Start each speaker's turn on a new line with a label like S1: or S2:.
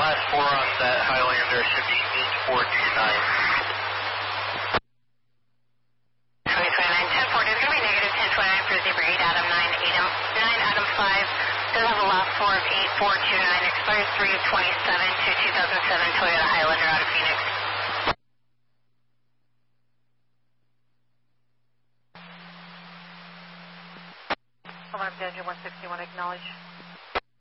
S1: last four on that Highlander there should be 8429.
S2: 2029, 1040 is going to be negative 1029 for Zebra 8, Adam 9, Adam 5. Does have a last four of 8429, expires 3 of 27 to 2007 Toyota Highlander out of Phoenix.
S3: Alarm Danger 161, acknowledge.